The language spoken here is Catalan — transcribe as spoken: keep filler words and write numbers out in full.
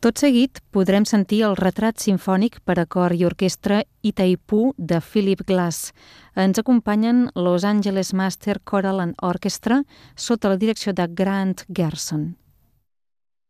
Tot seguit podrem sentir el retrat simfònic per a cor i orquestra Itaipu de Philip Glass. Ens acompanyen Los Angeles Master Choral and Orchestra sota la direcció de Grant Gerson.